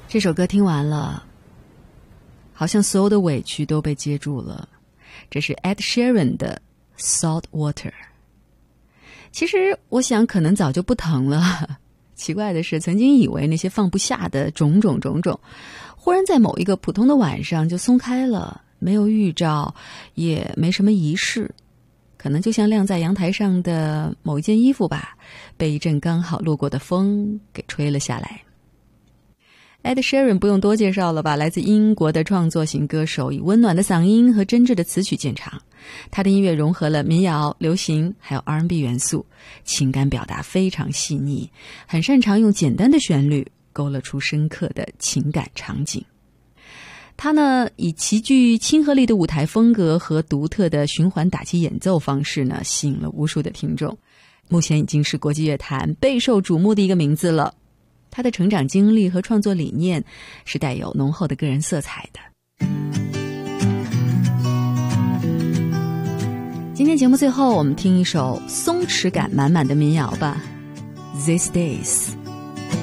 这首歌听完了，好像所有的委屈都被接住了。这是 Ed Sheeran 的 Salt Water。 其实我想可能早就不疼了，奇怪的是曾经以为那些放不下的种种，忽然在某一个普通的晚上就松开了，没有预兆，也没什么仪式，可能就像晾在阳台上的某一件衣服吧，被一阵刚好路过的风给吹了下来。Ed Sheeran 不用多介绍了吧，来自英国的创作型歌手，以温暖的嗓音和真挚的词曲见长。他的音乐融合了民谣、流行还有 R&B 元素，情感表达非常细腻，很擅长用简单的旋律勾勒出深刻的情感场景。他呢，以极具亲和力的舞台风格和独特的循环打击演奏方式呢，吸引了无数的听众。目前已经是国际乐坛备受瞩目的一个名字了。他的成长经历和创作理念是带有浓厚的个人色彩的。今天节目最后，我们听一首松弛感满满的民谣吧， These Days。